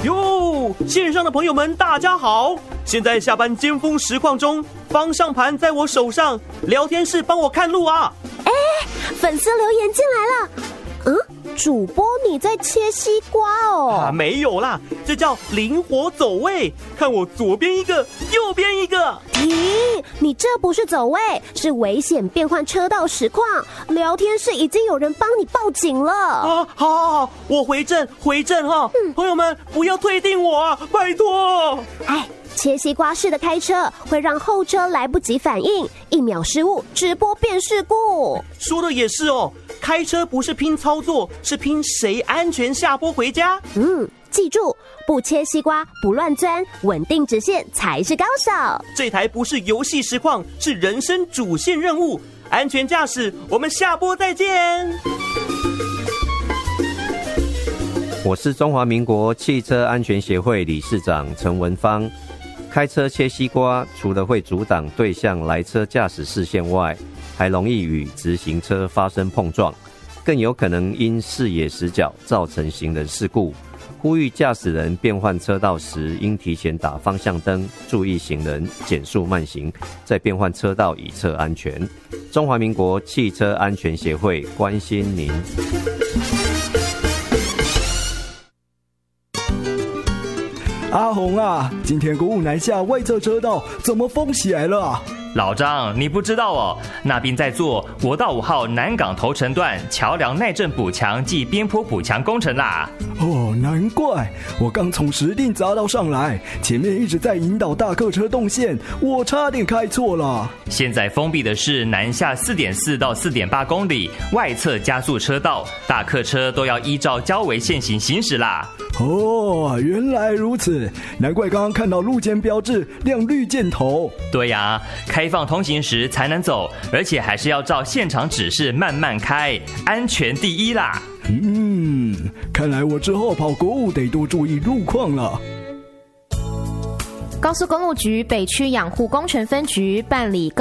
哟，线上的朋友们，大家好！现在下班尖峰实况中，方向盘在我手上，聊天室帮我看路啊！ 粉丝留言进来了，主播你在切西瓜哦？ 没有啦，这叫灵活走位，看我左边一个，右边一个。 咦，你这不是走位，是危险变换车道实况。聊天室已经有人帮你报警了。 好，我回正哈。朋友们不要退订我啊，拜托。 切西瓜式的开车会让后车来不及反应，1秒失误，直播变事故。 说的也是哦，开车不是拼操作，是拼谁安全下坡回家。 记住，不切西瓜，不乱钻，稳定直线才是高手。 这台不是游戏实况，是人生主线任务。安全驾驶，我们下播再见。 我是中华民国汽车安全协会理事长陈文芳。开车切西瓜，除了会阻挡对向来车驾驶视线外，还容易与直行车发生碰撞，更有可能因视野死角造成行人事故。呼吁驾驶人变换车道时，应提前打方向灯，注意行人，减速慢行，再变换车道以策安全。中华民国汽车安全协会关心您。 阿红啊，今天公务南下外侧车道怎么封起来了啊？ 老张，你不知道哦，那边在做国道5号南港头城段桥梁耐震补强暨边坡补强工程啦。 难怪我刚从石碇匝道上来，前面一直在引导大客车动线，我差点开错了。 现在封闭的是南下4.4到4.8公里外侧加速车道，大客车都要依照交维线行行驶啦。 原来如此，难怪刚刚看到路肩标志亮绿箭头。 对呀，开放通行时才能走，而且还是要照现场指示慢慢开，安全第一啦。 看来我之后跑国务得多注意路况了。 高速公路局北区养护工程分局办理